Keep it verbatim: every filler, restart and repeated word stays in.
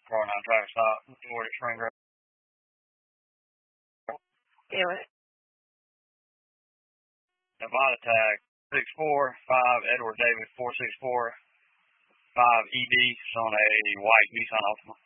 four oh nine traffic stop, Florida Spring Road. Do it. Nevada tag six four five Edward David four six four five E D on a white Nissan Altima.